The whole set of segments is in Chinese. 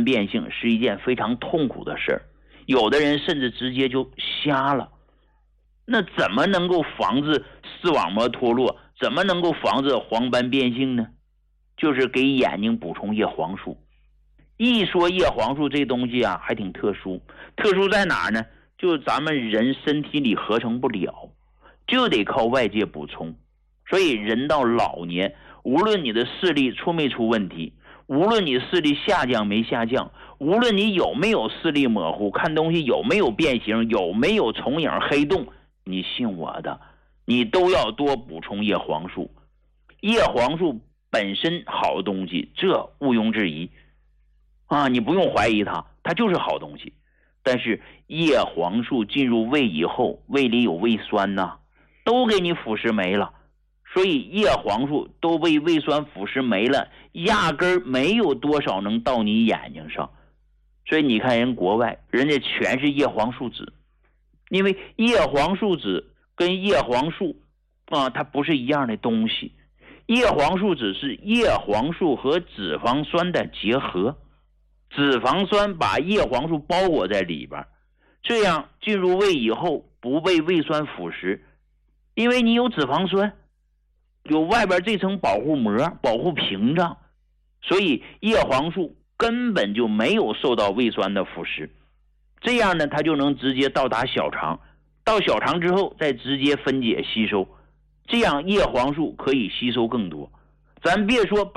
变性是一件非常痛苦的事儿，有的人甚至直接就瞎了。那怎么能够防治视网膜脱落？怎么能够防治黄斑变性呢？就是给眼睛补充叶黄素。一说叶黄素这东西啊，还挺特殊，特殊在哪儿呢？就是咱们人身体里合成不了，就得靠外界补充。所以人到老年，无论你的视力出没出问题，无论你视力下降没下降，无论你有没有视力模糊，看东西有没有变形，有没有重影黑洞，你信我的，你都要多补充叶黄素。叶黄素本身好东西，这毋庸置疑啊，你不用怀疑它就是好东西。但是叶黄素进入胃以后，胃里有胃酸呐，都给你腐蚀没了，所以叶黄素都被胃酸腐蚀没了，压根儿没有多少能到你眼睛上。所以你看人国外，人家全是叶黄素酯，因为叶黄素酯跟叶黄素它不是一样的东西。叶黄素酯是叶黄素和脂肪酸的结合，脂肪酸把叶黄素包裹在里边，这样进入胃以后不被胃酸腐蚀，因为你有脂肪酸，有外边这层保护膜、保护屏障，所以叶黄素根本就没有受到胃酸的腐蚀。这样呢，它就能直接到达小肠，到小肠之后再直接分解吸收，这样叶黄素可以吸收更多。咱别说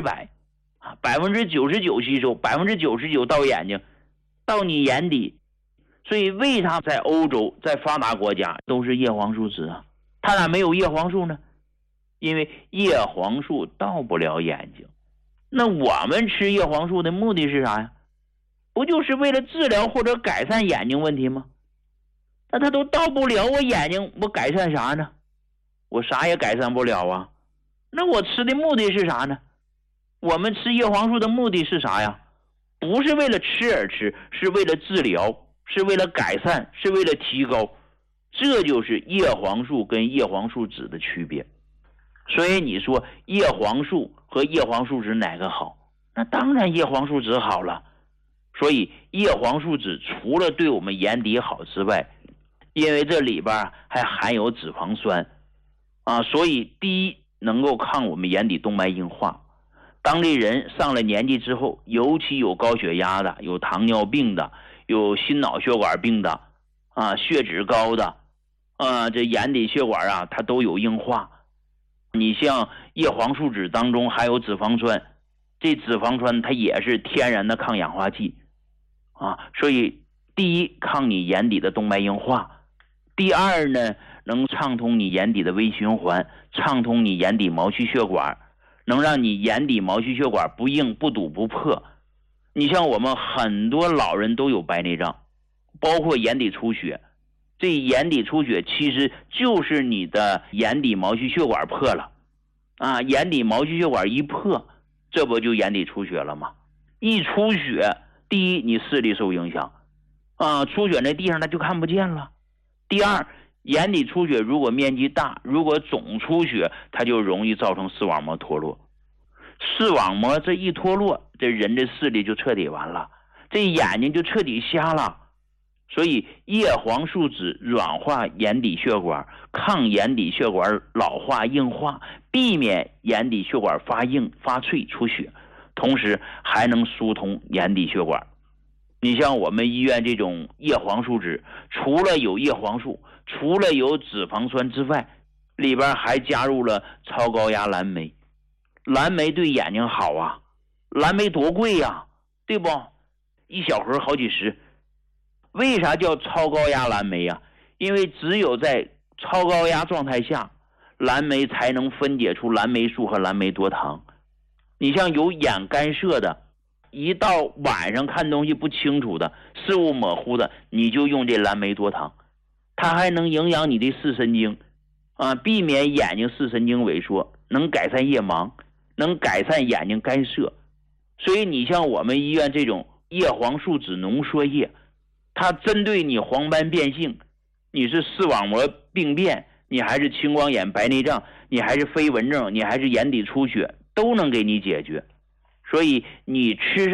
100%，99%吸收，99%到眼睛，到你眼底。所以为啥在欧洲，在发达国家都是叶黄素酯啊？它咋没有叶黄素呢？因为叶黄素到不了眼睛。那我们吃叶黄素的目的是啥呀？不就是为了治疗或者改善眼睛问题吗？那它都到不了我眼睛，我改善啥呢？我啥也改善不了啊。那我吃的目的是啥呢？我们吃叶黄素的目的是啥呀？不是为了吃而吃，是为了治疗，是为了改善，是为了提高。这就是叶黄素跟叶黄素酯的区别。所以你说叶黄素和叶黄素酯哪个好？那当然叶黄素酯好了。所以叶黄素酯除了对我们眼底好之外，因为这里边还含有脂肪酸所以第一能够抗我们眼底动脉硬化。当这人上了年纪之后，尤其有高血压的，有糖尿病的，有心脑血管病的血脂高的这眼底血管它都有硬化。你像叶黄素酯当中还有脂肪酸，这脂肪酸它也是天然的抗氧化剂所以第一抗你眼底的动脉硬化，第二呢能畅通你眼底的微循环，畅通你眼底毛细血管，能让你眼底毛细血管不硬不堵不破。你像我们很多老人都有白内障，包括眼底出血，这眼底出血其实就是你的眼底毛细血管破了眼底毛细血管一破，这不就眼底出血了吗？一出血，第一你视力受影响出血那地上它就看不见了。第二，眼底出血如果面积大，如果总出血，它就容易造成视网膜脱落。视网膜这一脱落，这人的视力就彻底完了，这眼睛就彻底瞎了。所以叶黄素酯软化眼底血管，抗眼底血管老化硬化，避免眼底血管发硬发脆出血，同时还能疏通眼底血管。你像我们医院这种叶黄素酯，除了有叶黄素，除了有脂肪酸之外，里边还加入了超高压蓝莓。蓝莓对眼睛好蓝莓多贵呀，对不？一小盒好几十。为啥叫超高压蓝莓呀？因为只有在超高压状态下，蓝莓才能分解出蓝莓素和蓝莓多糖。你像有眼干涉的，一到晚上看东西不清楚的，视物模糊的，你就用这蓝莓多糖，它还能营养你的视神经避免眼睛视神经萎缩，能改善夜盲，能改善眼睛干涉。所以你像我们医院这种叶黄素酯浓缩液，它针对你黄斑变性，你是视网膜病变，你还是青光眼白内障，你还是飞蚊症，你还是眼底出血，都能给你解决。所以你吃上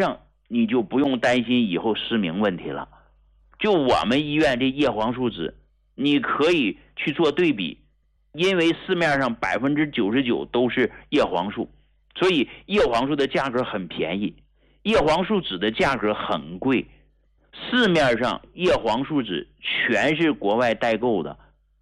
你就不用担心以后失明问题了。就我们医院这叶黄素酯，你可以去做对比，因为市面上99%都是叶黄素，所以叶黄素的价格很便宜，叶黄素酯的价格很贵。市面上叶黄素酯全是国外代购的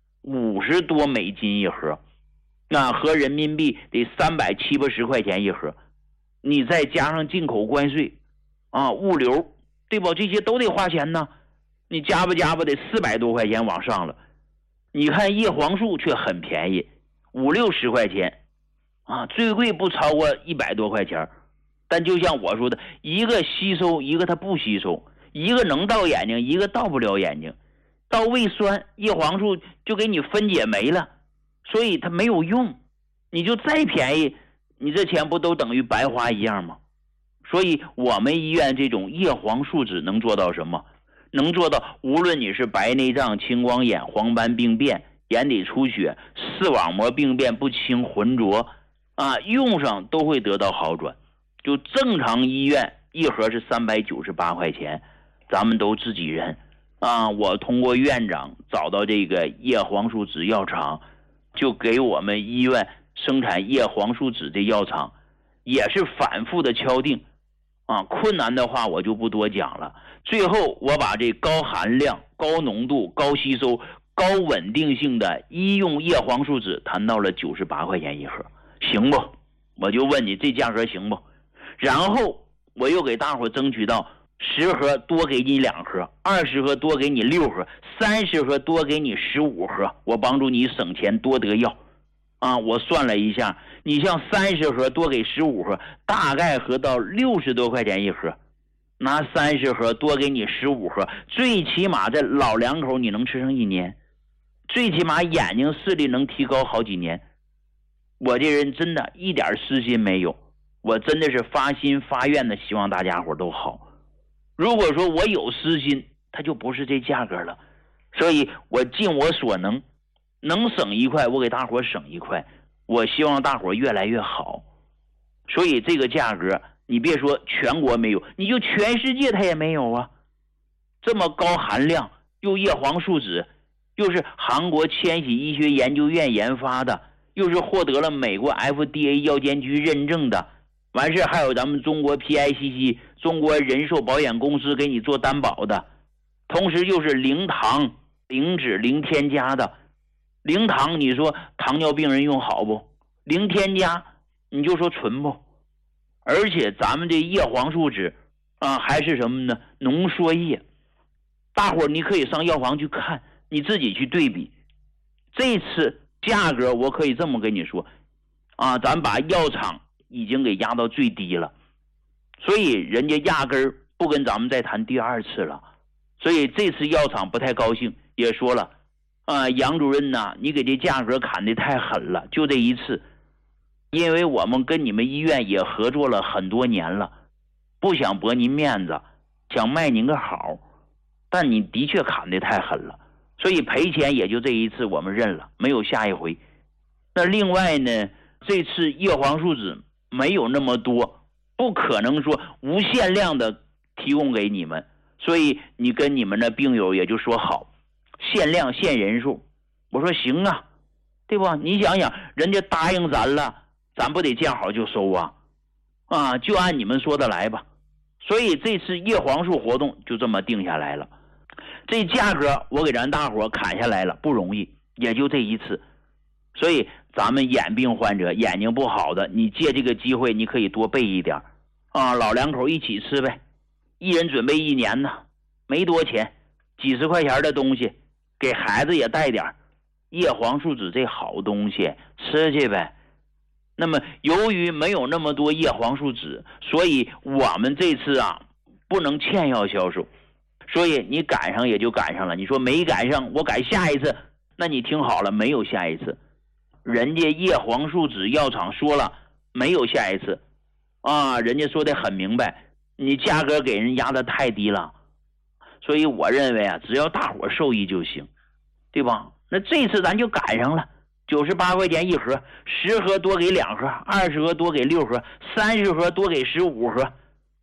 ，$50多一盒，那合人民币得370-80块钱一盒，你再加上进口关税物流，对吧？这些都得花钱呢，你加吧得400多块钱往上了。你看叶黄素却很便宜，50-60块钱最贵不超过100多块钱。但就像我说的，一个吸收，一个它不吸收，一个能到眼睛，一个到不了眼睛。到胃酸，叶黄素就给你分解没了，所以它没有用。你就再便宜，你这钱不都等于白花一样吗？所以我们医院这种叶黄素酯能做到什么？能做到无论你是白内障、青光眼、黄斑病变、眼底出血、视网膜病变不清、浑浊用上都会得到好转。就正常医院一盒是398块钱，咱们都自己人我通过院长找到这个叶黄素酯药厂，就给我们医院生产叶黄素酯的药厂也是反复的敲定困难的话我就不多讲了。最后我把这高含量、高浓度、高吸收、高稳定性的医用叶黄素酯谈到了98块钱一盒，行不？我就问你这价格行不？然后我又给大伙争取到10盒多给你2盒，20盒多给你6盒，30盒多给你15盒，我帮助你省钱多得药我算了一下，你像30盒多给15盒，大概合到60多块钱一盒。拿30盒多给你15盒，最起码这老两口你能吃上1年，最起码眼睛视力能提高好几年。我这人真的一点私心没有，我真的是发心发愿的希望大家伙都好。如果说我有私心，它就不是这价格了。所以我尽我所能，能省一块我给大伙省一块，我希望大伙越来越好。所以这个价格你别说全国没有，你就全世界它也没有啊。这么高含量，又叶黄素酯，又是韩国千禧医学研究院研发的，又是获得了美国 FDA 药监局认证的，完事还有咱们中国 PICC 中国人寿保险公司给你做担保的，同时又是零糖、零脂、零添加的。零糖你说糖尿病人用好不？零添加你就说纯不？而且咱们这叶黄素酯还是什么呢？浓缩液。大伙你可以上药房去看，你自己去对比。这次价格我可以这么跟你说咱把药厂已经给压到最低了，所以人家压根不跟咱们再谈第2次了。所以这次药厂不太高兴，也说了杨主任呐，你给这价格砍得太狠了，就这一次。因为我们跟你们医院也合作了很多年了，不想驳您面子，想卖您个好，但你的确砍得太狠了，所以赔钱也就这一次我们认了，没有下一回。那另外呢，这次叶黄素酯没有那么多，不可能说无限量的提供给你们，所以你跟你们的病友也就说好，限量限人数。我说行啊，对吧？你想想人家答应咱了，咱不得见好就收就按你们说的来吧。所以这次叶黄素活动就这么定下来了。这价格我给咱大伙砍下来了，不容易，也就这一次。所以咱们眼病患者，眼睛不好的，你借这个机会你可以多备一点老两口一起吃呗，一人准备1年呢，没多钱，几十块钱的东西，给孩子也带点叶黄素酯这好东西吃去呗。那么由于没有那么多叶黄素酯，所以我们这次不能欠药销售，所以你赶上也就赶上了。你说没赶上，我改下一次，那你听好了，没有下一次。人家叶黄素酯药厂说了，没有下一次人家说的很明白，你价格给人压得太低了。所以我认为只要大伙受益就行，对吧？那这次咱就赶上了，98块钱一盒，10盒多给2盒，20盒多给6盒，30盒多给15盒。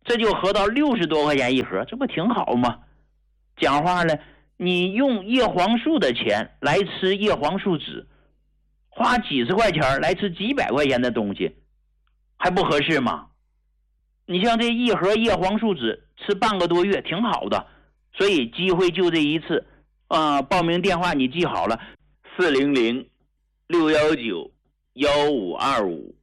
这就合到60多块钱一盒，这不挺好吗？讲话了，你用叶黄素的钱来吃叶黄素酯，花几十块钱来吃几百块钱的东西，还不合适吗？你像这一盒叶黄素酯吃半个多月挺好的，所以机会就这一次报名电话你记好了，400-619-1525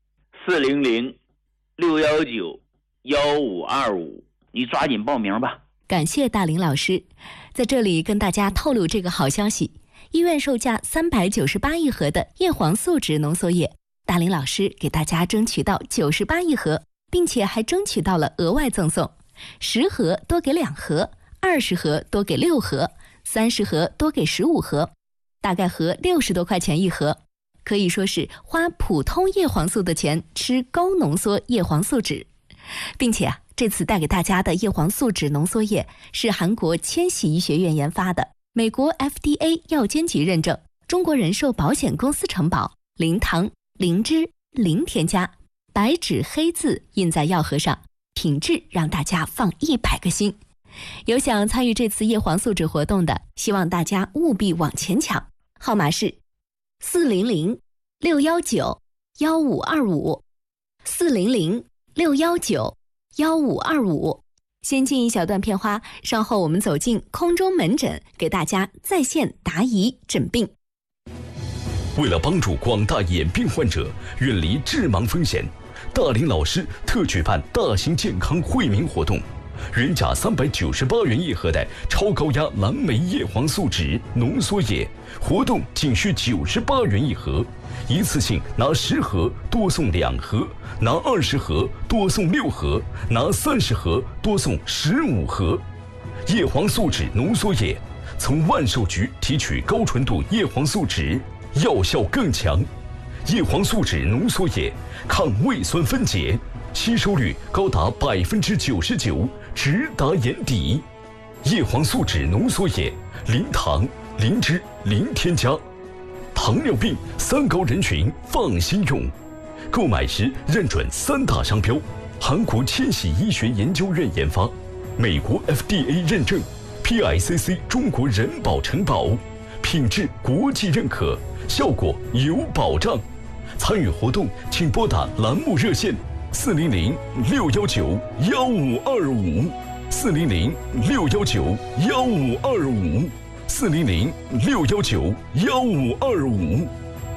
400-619-1525，你抓紧报名吧。 感谢大林老师，在这里跟大家透露这个好消息，医院售价398一盒的叶黄素酯浓缩液，大林老师给大家争取到98一盒，并且还争取到了额外赠送10盒多给2盒，20盒多给6盒，30盒多给15盒，大概合60多块钱一盒，可以说是花普通叶黄素的钱吃高浓缩叶黄素酯。并且这次带给大家的叶黄素酯浓缩液是韩国千禧医学院研发的，美国 FDA 药监局认证，中国人寿保险公司承保，零糖、零脂、零添加，白纸黑字印在药盒上，品质让大家放100个心。有想参与这次叶黄素酯活动的，希望大家务必往前抢，号码是400-619-1525 400-619-1525。先进一小段片花，稍后我们走进空中门诊，给大家在线答疑诊病。 为了帮助广大眼病患者远离致盲风险，大林老师特举办大型健康惠民活动，原价398元一盒的超高压蓝莓叶黄素酯浓缩液，活动仅需98元一盒，一次性拿10盒多送2盒，拿20盒多送6盒，拿30盒多送15盒。叶黄素酯浓缩液从万寿菊提取高纯度叶黄素酯，药效更强。叶黄素酯浓缩液抗胃酸分解，吸收率高达99%，直达眼底。叶黄素酯浓缩液零糖、零脂、零添加，糖尿病3高人群放心用。购买时认准3大商标，韩国千禧医学研究院研发，美国 FDA 认证， PICC 中国人保承保，品质国际认可，效果有保障。参与活动请拨打栏目热线400-619-1525 400-619-1525 400-619-1525。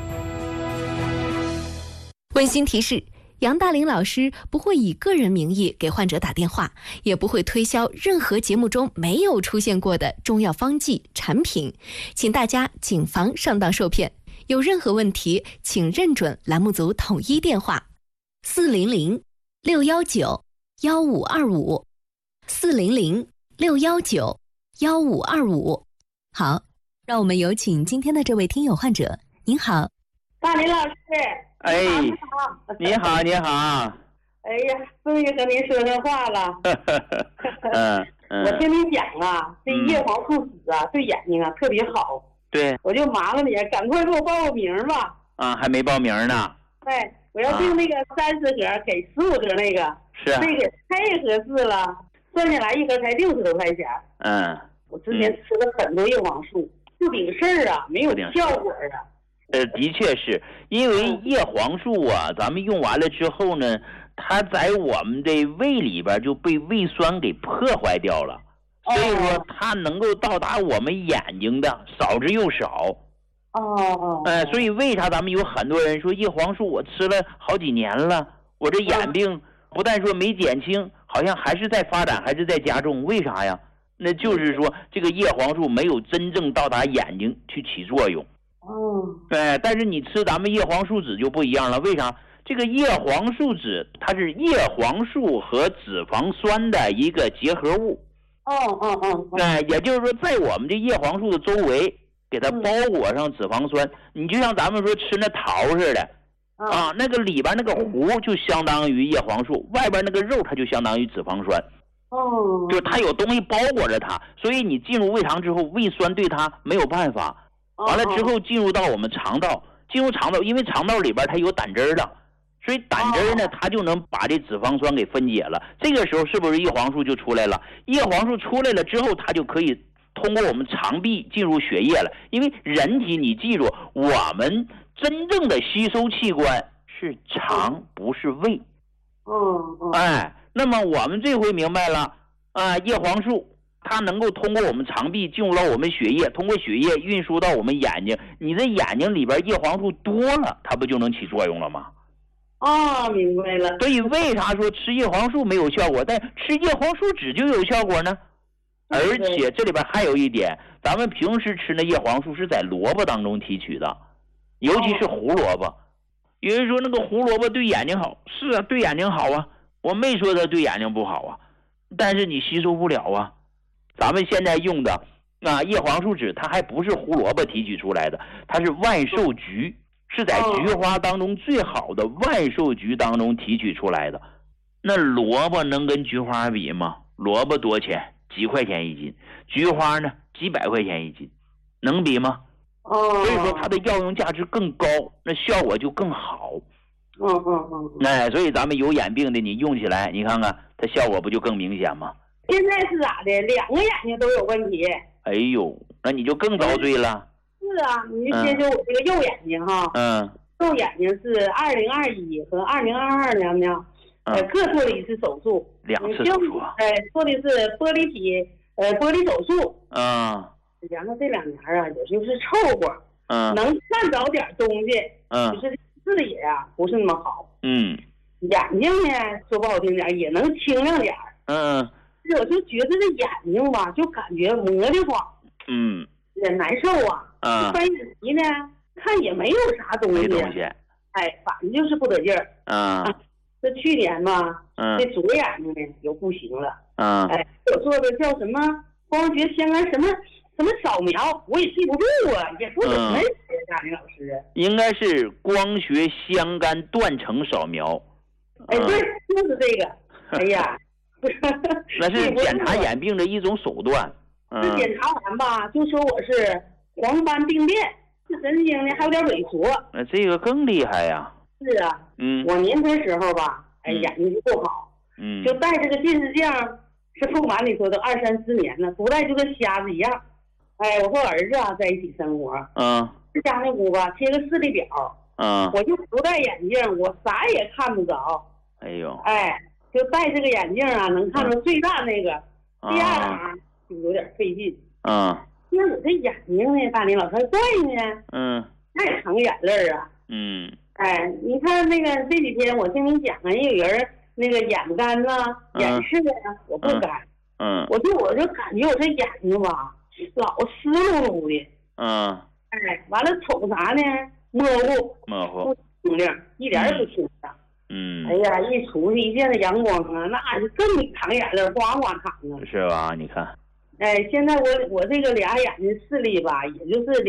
温馨提示，杨大林老师不会以个人名义给患者打电话，也不会推销任何节目中没有出现过的中药方剂产品，请大家谨防上当受骗。有任何问题，请认准栏目组统一电话400-619-1525 400-619-1525。好，让我们有请今天的这位听友患者。您好， 大林老师。 哎，你好，你好。 哎呀，终于和您说上话了。我听您讲啊，这叶黄素酯啊，对眼睛啊特别好。 对， 我就麻烦你，赶快给我报个名吧。 还没报名呢。 对，我要订那个30盒给15盒那个。 是啊。 那个太合适了，算下来一盒才60多块钱。我之前吃了很多叶黄素，不顶事儿啊，没有效果啊。 的确是因为叶黄素啊，咱们用完了之后呢，它在我们的胃里边就被胃酸给破坏掉了，所以说它能够到达我们眼睛的少之又少。所以为啥咱们有很多人说叶黄素我吃了好几年了，我这眼病不但说没减轻，好像还是在发展，还是在加重，为啥呀？那就是说这个叶黄素没有真正到达眼睛去起作用。但是你吃咱们叶黄素酯就不一样了，为啥？这个叶黄素酯它是叶黄素和脂肪酸的一个结合物。也就是说在我们这叶黄素的周围给它包裹上脂肪酸，你就像咱们说吃那桃似的那个里边那个核就相当于叶黄素，外边那个肉它就相当于脂肪酸。就它有东西包裹着它，所以你进入胃肠之后，胃酸对它没有办法。完了之后进入到我们肠道，因为肠道里边它有胆汁的， 所以胆汁呢，它就能把这脂肪酸给分解了。这个时候是不是叶黄素就出来了？叶黄素出来了之后，它就可以通过我们肠壁进入血液了。因为人体，你记住，我们真正的吸收器官是肠，不是胃。哎，那么我们这回明白了啊，叶黄素它能够通过我们肠壁进入到我们血液，通过血液运输到我们眼睛。你的眼睛里边叶黄素多了，它不就能起作用了吗？ 明白了。 所以为啥说吃叶黄素没有效果，但吃叶黄素酯就有效果呢？而且这里边还有一点，咱们平时吃的叶黄素是在萝卜当中提取的，尤其是胡萝卜。有人说那个胡萝卜对眼睛好，是啊，对眼睛好啊，我没说它对眼睛不好啊，但是你吸收不了啊。咱们现在用的叶黄素酯，它还不是胡萝卜提取出来的，它是万寿菊，是在菊花当中最好的万寿菊当中提取出来的。那萝卜能跟菊花比吗？萝卜多钱？几块钱一斤，菊花呢几百块钱一斤，能比吗？所以说它的药用价值更高，那效果就更好。所以咱们有眼病的，你用起来，你看看它效果不就更明显吗？ 现在是咋的？两个眼睛都有问题。 哎呦，那你就更遭罪了。 是啊，你先说我这个右眼睛哈。右眼睛是2021和2022年呢，各做了一次手术，2次手术。做的是玻璃手术。然后这2年啊，也就是凑合，能看着点东西，就是视野啊不是那么好。眼睛呢，说不好听点也能清亮点。我就觉得这眼睛吧，就感觉磨得慌，也难受啊。翻眼皮呢，看也没有啥东西，反正就是不得劲儿。这去年吧，这左眼睛呢又不行了。我做的叫什么光学相干什么扫描，我也记不住啊，也说什么大林老师？ 应该是光学相干断层扫描。 对，就是这个。哎呀。 那是检查眼病的一种手段。 这检查完吧，就说我是黄斑病变，是神经呢还有点萎缩。 这个更厉害呀。 是啊。我年轻时候吧，眼睛就不好，就戴这个近视镜，是不瞒你说都2、3、4年了，不戴就跟瞎子一样。我和儿子在一起生活。这家那屋吧，贴个视力表。我就不戴眼镜，我啥也看不着。 哎呦。 就戴这个眼镜啊，能看到最大那个，第二行就有点费劲。因为我这眼睛呢，大林老师还怪呢。爱淌眼泪啊。你看那个这几天我听你讲啊，有人那个眼干呐、眼视啊，我不干。我就感觉我这眼睛吧，老湿漉漉的。完了瞅啥呢？模糊，不清亮，一点也不清亮。哎呀，一出去一见着阳光啊，那就更淌眼泪，哗哗淌啊。 是吧？你看。 现在我这个俩眼睛视力吧，也就是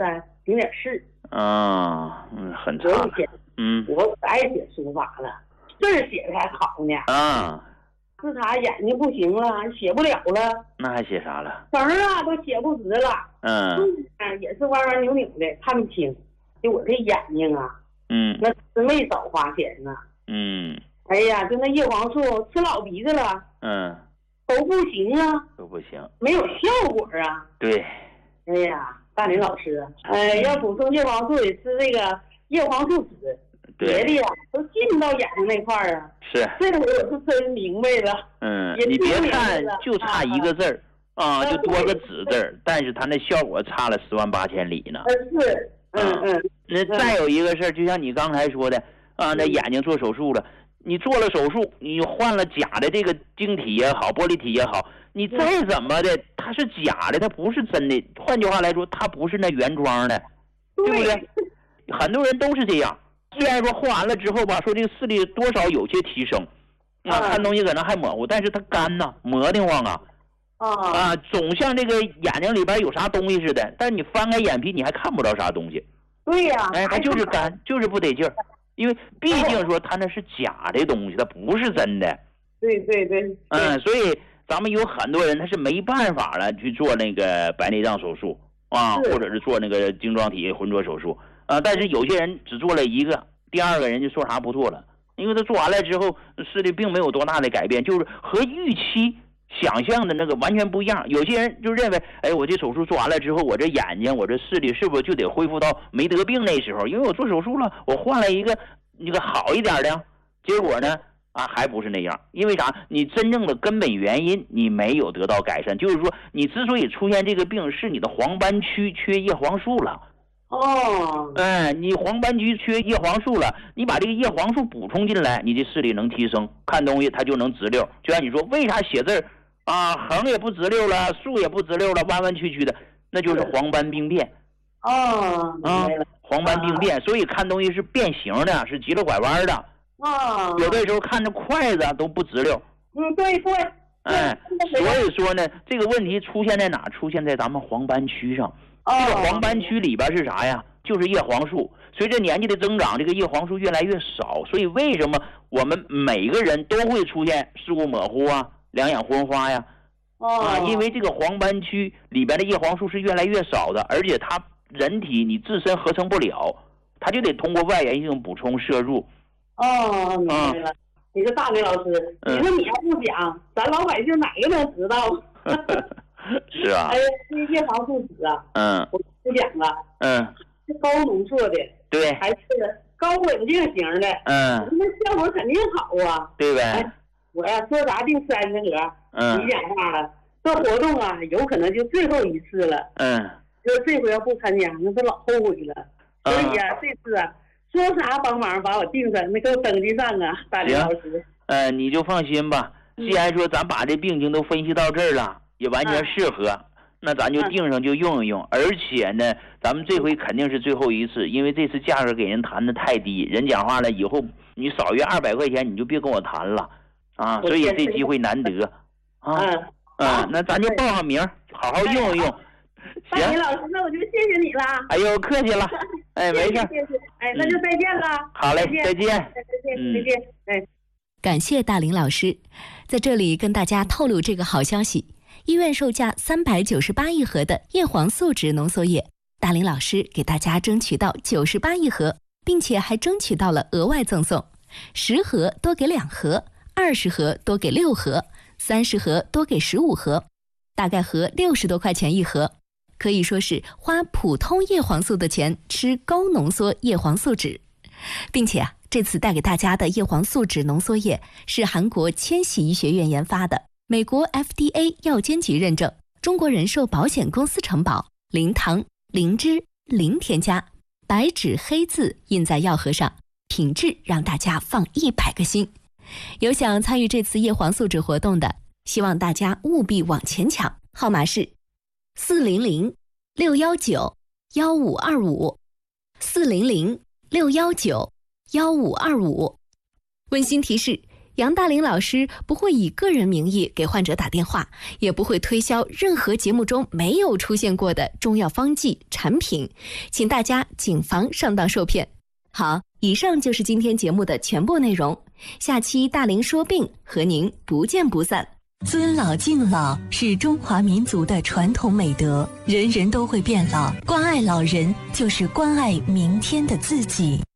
0.3、0.4。 很差了。 我不爱写书法了，字写的还好呢。自打眼睛不行了，写不了了。那还写啥了？ 词啊都写不直了。也是歪歪扭扭的，看不清。就我这眼睛啊，那是没少花钱呢。哎呀，就那叶黄素吃老鼻子了。都不行啊。 都不行。 没有效果啊。 对。 哎呀，大林老师，要补充叶黄素也吃这个叶黄素酯。别的呀，都进到眼睛那块儿啊。 是。 这个我是真明白了。 你别看就差一个字儿就多个子字儿，但是它那效果差了10万8千里呢。 是。 那再有一个事儿，就像你刚才说的那眼睛做手术了，你做了手术，你换了假的这个晶体也好，玻璃体也好，你再怎么的，它是假的，它不是真的。换句话来说，它不是那原装的，对不对？很多人都是这样。虽然说换完了之后吧，说这个视力多少有些提升，看东西可能还模糊，但是它干呐，磨得慌啊。总像这个眼睛里边有啥东西似的，但你翻开眼皮，你还看不着啥东西。 对呀。 它就是干，就是不得劲儿，因为毕竟说它那是假的东西，它不是真的。 对。 所以咱们有很多人他是没办法了去做那个白内障手术或者是做那个晶状体浑浊手术但是有些人只做了一个，第二个人就说啥不做了， 因为他做完了之后视力并没有多大的改变，就是和预期想象的那个完全不一样。有些人就认为，哎，我这手术做完了之后，我这眼睛我这视力是不是就得恢复到没得病那时候？因为我做手术了，我换了一个那个好一点的，结果呢还不是那样。因为啥？你真正的根本原因你没有得到改善，就是说你之所以出现这个病，是你的黄斑区缺叶黄素了。你黄斑区缺叶黄素了，你把这个叶黄素补充进来，你的视力能提升，看东西它就能直溜。就像你说，为啥写字横也不直溜了，竖也不直溜了，弯弯曲曲的，那就是黄斑病变。黄斑病变，所以看东西是变形的，是急了拐弯的。有的时候看着筷子都不直溜。 对。 所以说呢，这个问题出现在哪？出现在咱们黄斑区上。这个黄斑区里边是啥呀？就是叶黄素。随着年纪的增长，这个叶黄素越来越少，所以为什么我们每个人都会出现视物模糊两眼昏花呀？因为这个黄斑区里边的叶黄素是越来越少的，而且它人体你自身合成不了，它就得通过外源性补充摄入。 明白了。你说大明老师，你说你要不讲，咱老百姓哪个能知道？ 是啊。 哎呀，这叶黄素酯我不讲了。是高浓缩的。 对。 还是高稳定型的。那效果肯定好啊。 对呗。 我呀说啥定30盒。你讲话了，这活动有可能就最后一次了。说这回要不参加，那都老后悔了。所以这次说啥帮忙把我定上，那给我登记上大林老师。 你就放心吧。既然说咱把这病情都分析到这儿了，也完全适合，那咱就定上就用一用。而且呢，咱们这回肯定是最后一次，因为这次价格给人谈的太低，人讲话了以后你少约200块钱，你就别跟我谈了所以这机会难得那咱就报上名，好好用一用。 行，大林老师，那我就谢谢你了。 哎呦，客气了。没事。 谢谢。那就再见了。 好嘞，再见。 再见。 感谢大林老师，在这里跟大家透露这个好消息：医院售价398一盒的叶黄素酯浓缩液，大林老师给大家争取到98一盒，并且还争取到了额外赠送10盒多给2盒，20盒多给6盒，30盒多给15盒，大概合60多块钱一盒。可以说是花普通叶黄素的钱吃高浓缩叶黄素酯。并且这次带给大家的叶黄素酯浓缩液是韩国千禧医学院研发的，美国 FDA 药监局认证，中国人寿保险公司承保，零糖、零脂、零添加，白纸黑字印在药盒上，品质让大家放100个心。有想参与这次叶黄素酯活动的，希望大家务必往前抢，号码是400-619-1525 400-619-1525。温馨提示，杨大林老师不会以个人名义给患者打电话，也不会推销任何节目中没有出现过的中药方剂产品，请大家谨防上当受骗。好，以上就是今天节目的全部内容，下期大林说病和您不见不散。 尊老敬老是中华民族的传统美德，人人都会变老，关爱老人就是关爱明天的自己。